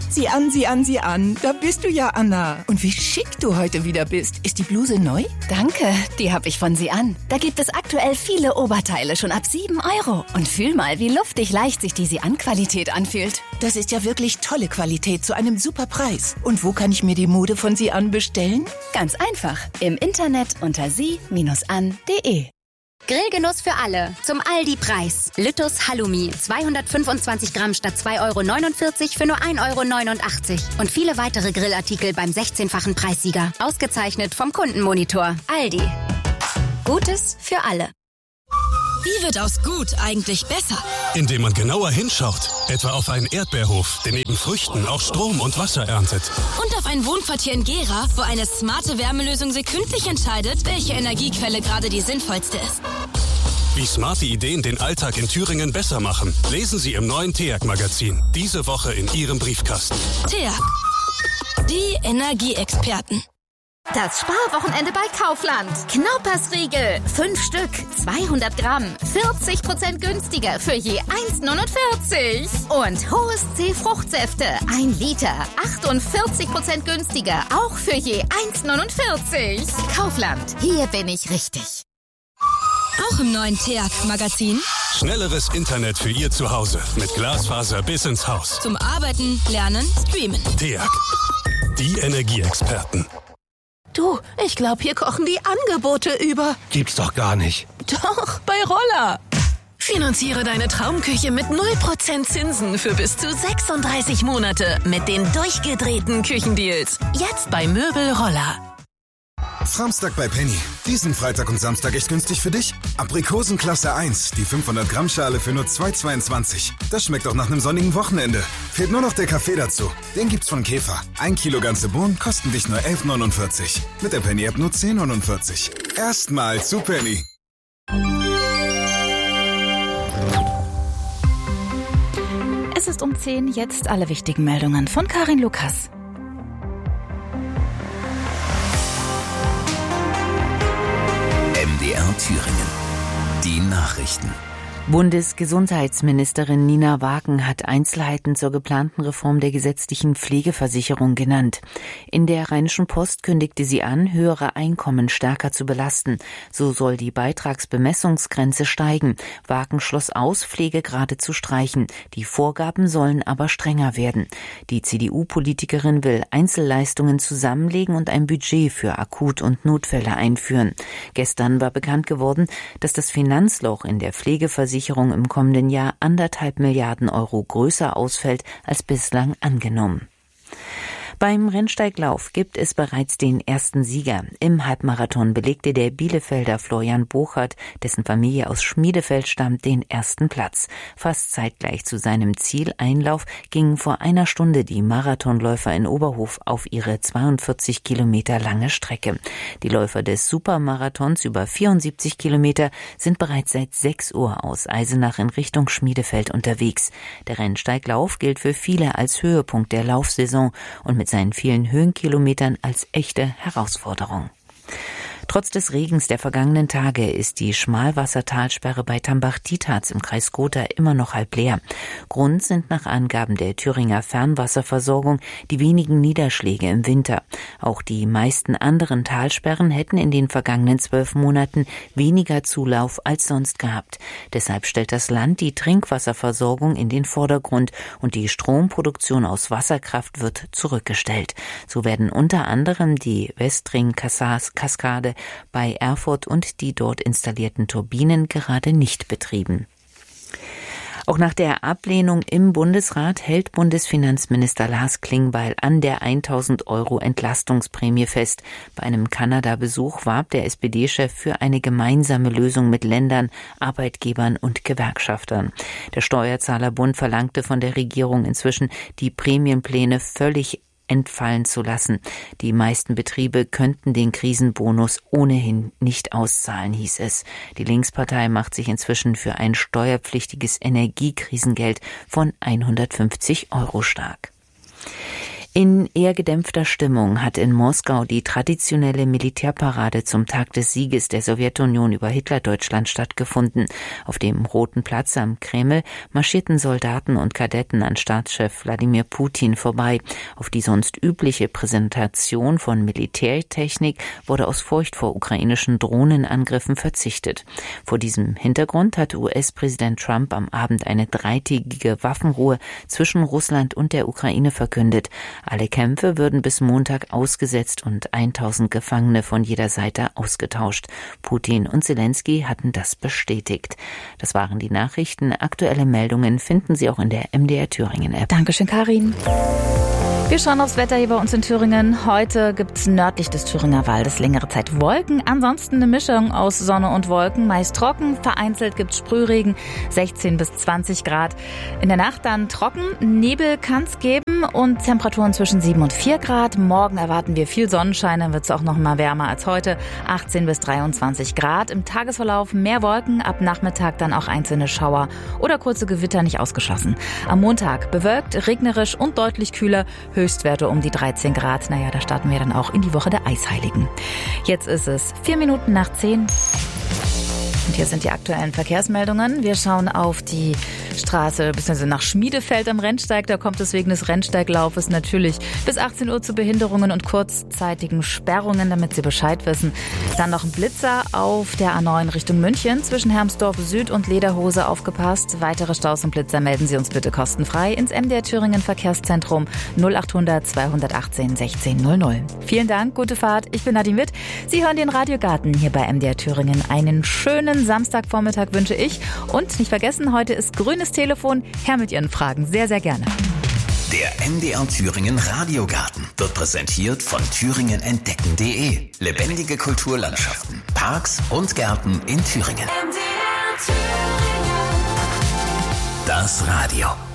Sieh an, sieh an, sieh an. Da bist du ja, Anna. Und wie schick du heute wieder bist. Ist die Bluse neu? Danke, die habe ich von Sie an. Da gibt es aktuell viele Oberteile schon ab 7 €. Und fühl mal, wie luftig leicht sich die Sie-an-Qualität anfühlt. Das ist ja wirklich tolle Qualität zu einem super Preis. Und wo kann ich mir die Mode von Sie an bestellen? Ganz einfach. Im Internet unter sie-an.de. Grillgenuss für alle. Zum Aldi-Preis. Lüttus Halloumi. 225 Gramm statt 2,49 € für nur 1,89 €. Und viele weitere Grillartikel beim 16-fachen Preissieger. Ausgezeichnet vom Kundenmonitor. Aldi. Gutes für alle. Wie wird aus gut eigentlich besser? Indem man genauer hinschaut. Etwa auf einen Erdbeerhof, der neben Früchten auch Strom und Wasser erntet. Und auf ein Wohnquartier in Gera, wo eine smarte Wärmelösung sekündlich entscheidet, welche Energiequelle gerade die sinnvollste ist. Wie smarte Ideen den Alltag in Thüringen besser machen, lesen Sie im neuen TEAG-Magazin. Diese Woche in Ihrem Briefkasten. TEAG. Die Energieexperten. Das Sparwochenende bei Kaufland. Knaupersriegel. 5 Stück. 200 Gramm. 40% günstiger für je 1,49 €. Und Hohes C Fruchtsäfte. 1 Liter. 48% günstiger. Auch für je 1,49 €. Kaufland. Hier bin ich richtig. Auch im neuen TEAG-Magazin. Schnelleres Internet für Ihr Zuhause. Mit Glasfaser bis ins Haus. Zum Arbeiten, Lernen, Streamen. TEAG. Die Energieexperten. Du, ich glaube, hier kochen die Angebote über. Gibt's doch gar nicht. Doch, bei Roller. Finanziere deine Traumküche mit 0% Zinsen für bis zu 36 Monate mit den durchgedrehten Küchendeals. Jetzt bei Möbel Roller. Samstag bei Penny. Diesen Freitag und Samstag echt günstig für dich. Aprikosen Klasse 1, die 500 Gramm Schale für nur 2,22. Das schmeckt doch nach einem sonnigen Wochenende. Fehlt nur noch der Kaffee dazu. Den gibt's von Käfer. 1 Kilo ganze Bohnen kosten dich nur 11,49. Mit der Penny-App nur 10,49. Erstmal zu Penny. Es ist um 10, jetzt alle wichtigen Meldungen von Karin Lukas. MDR Thüringen. Die Nachrichten. Bundesgesundheitsministerin Nina Wagen hat Einzelheiten zur geplanten Reform der gesetzlichen Pflegeversicherung genannt. In der Rheinischen Post kündigte sie an, höhere Einkommen stärker zu belasten. So soll die Beitragsbemessungsgrenze steigen. Wagen schloss aus, Pflegegrade zu streichen. Die Vorgaben sollen aber strenger werden. Die CDU-Politikerin will Einzelleistungen zusammenlegen und ein Budget für Akut- und Notfälle einführen. Gestern war bekannt geworden, dass das Finanzloch in der Pflegeversicherung im kommenden Jahr 1,5 Milliarden € größer ausfällt als bislang angenommen. Beim Rennsteiglauf gibt es bereits den ersten Sieger. Im Halbmarathon belegte der Bielefelder Florian Bochert, dessen Familie aus Schmiedefeld stammt, den ersten Platz. Fast zeitgleich zu seinem Zieleinlauf gingen vor einer Stunde die Marathonläufer in Oberhof auf ihre 42 Kilometer lange Strecke. Die Läufer des Supermarathons über 74 Kilometer sind bereits seit 6 Uhr aus Eisenach in Richtung Schmiedefeld unterwegs. Der Rennsteiglauf gilt für viele als Höhepunkt der Laufsaison und mit seinen vielen Höhenkilometern als echte Herausforderung. Trotz des Regens der vergangenen Tage ist die Schmalwassertalsperre bei Tambach-Dietharz im Kreis Gotha immer noch halb leer. Grund sind nach Angaben der Thüringer Fernwasserversorgung die wenigen Niederschläge im Winter. Auch die meisten anderen Talsperren hätten in den vergangenen 12 Monaten weniger Zulauf als sonst gehabt. Deshalb stellt das Land die Trinkwasserversorgung in den Vordergrund und die Stromproduktion aus Wasserkraft wird zurückgestellt. So werden unter anderem die Westring-Kaskade bei Erfurt und die dort installierten Turbinen gerade nicht betrieben. Auch nach der Ablehnung im Bundesrat hält Bundesfinanzminister Lars Klingbeil an der 1.000 € Entlastungsprämie fest. Bei einem Kanada-Besuch warb der SPD-Chef für eine gemeinsame Lösung mit Ländern, Arbeitgebern und Gewerkschaftern. Der Steuerzahlerbund verlangte von der Regierung inzwischen, die Prämienpläne völlig entfallen zu lassen. Die meisten Betriebe könnten den Krisenbonus ohnehin nicht auszahlen, hieß es. Die Linkspartei macht sich inzwischen für ein steuerpflichtiges Energiekrisengeld von 150 € stark. In eher gedämpfter Stimmung hat in Moskau die traditionelle Militärparade zum Tag des Sieges der Sowjetunion über Hitlerdeutschland stattgefunden. Auf dem Roten Platz am Kreml marschierten Soldaten und Kadetten an Staatschef Wladimir Putin vorbei. Auf die sonst übliche Präsentation von Militärtechnik wurde aus Furcht vor ukrainischen Drohnenangriffen verzichtet. Vor diesem Hintergrund hat US-Präsident Trump am Abend eine 3-tägige Waffenruhe zwischen Russland und der Ukraine verkündet. Alle Kämpfe würden bis Montag ausgesetzt und 1000 Gefangene von jeder Seite ausgetauscht. Putin und Zelensky hatten das bestätigt. Das waren die Nachrichten. Aktuelle Meldungen finden Sie auch in der MDR Thüringen App. Dankeschön, Karin. Wir schauen aufs Wetter hier bei uns in Thüringen. Heute gibt es nördlich des Thüringer Waldes längere Zeit Wolken. Ansonsten eine Mischung aus Sonne und Wolken, meist trocken. Vereinzelt gibt es Sprühregen, 16 bis 20 Grad. In der Nacht dann trocken, Nebel kann es geben und Temperaturen zwischen 7 und 4 Grad. Morgen erwarten wir viel Sonnenschein, dann wird es auch noch mal wärmer als heute, 18 bis 23 Grad. Im Tagesverlauf mehr Wolken, ab Nachmittag dann auch einzelne Schauer oder kurze Gewitter nicht ausgeschlossen. Am Montag bewölkt, regnerisch und deutlich kühler, Höchstwerte um die 13 Grad. Naja, da starten wir dann auch in die Woche der Eisheiligen. Jetzt ist es 4 Minuten nach 10. Und hier sind die aktuellen Verkehrsmeldungen. Wir schauen auf die Straße bzw. nach Schmiedefeld am Rennsteig. Da kommt es wegen des Rennsteiglaufes natürlich bis 18 Uhr zu Behinderungen und kurzzeitigen Sperrungen, damit Sie Bescheid wissen. Dann noch ein Blitzer auf der A9 Richtung München. Zwischen Hermsdorf Süd und Lederhose aufgepasst. Weitere Staus und Blitzer melden Sie uns bitte kostenfrei ins MDR Thüringen Verkehrszentrum 0800 218 1600. Vielen Dank, gute Fahrt. Ich bin Nadine Witt. Sie hören den Radiogarten hier bei MDR Thüringen. Einen schönen Samstagvormittag wünsche ich. Und nicht vergessen, heute ist grünes Telefon. Her mit Ihren Fragen. Sehr, sehr gerne. Der MDR Thüringen Radiogarten wird präsentiert von thüringenentdecken.de. Lebendige Kulturlandschaften, Parks und Gärten in Thüringen. Das Radio.